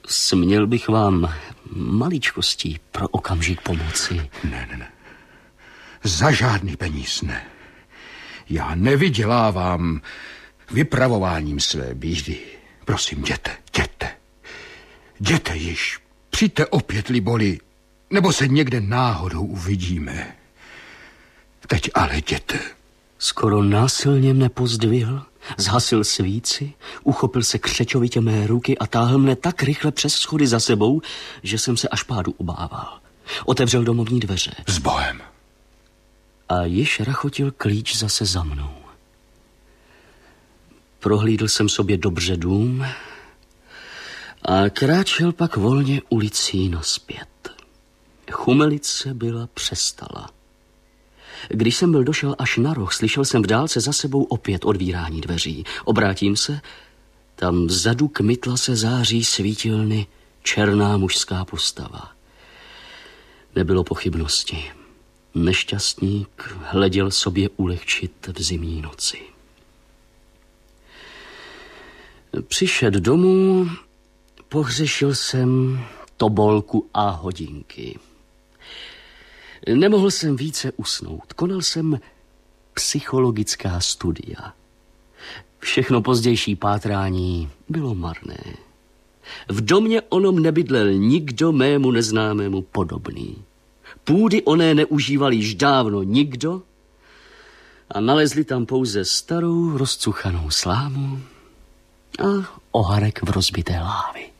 Směl bych vám maličkostí pro okamžik pomoci. Ne. Za žádný peníz ne. Já nevydělávám vypravováním své bídy. Prosím, jděte již. Přijďte opět, liboli, nebo se někde náhodou uvidíme. Teď ale jděte. Skoro násilně mne pozdvihl, zhasil svíci, uchopil se křečovitě mé ruky a táhl mne tak rychle přes schody za sebou, že jsem se až pádu obával. Otevřel domovní dveře. S Bohem. A již rachotil klíč zase za mnou. Prohlídl jsem sobě dobře dům a kráčel pak volně ulicí nazpět. Chumelice byla přestala. Když jsem byl došel až na roh, slyšel jsem v dálce za sebou opět odvírání dveří. Obrátím se, tam vzadu kmitla se září svítilny černá mužská postava. Nebylo pochybnosti. Nešťastník hleděl sobě ulehčit v zimní noci. Přišed domů, pohřešil jsem tobolku a hodinky. Nemohl jsem více usnout. Konal jsem psychologická studia. Všechno pozdější pátrání bylo marné. V domě onom nebydlel nikdo mému neznámému podobný. Půdy oné neužíval již dávno nikdo a nalezli tam pouze starou rozcuchanou slámu a oharek v rozbité lávy.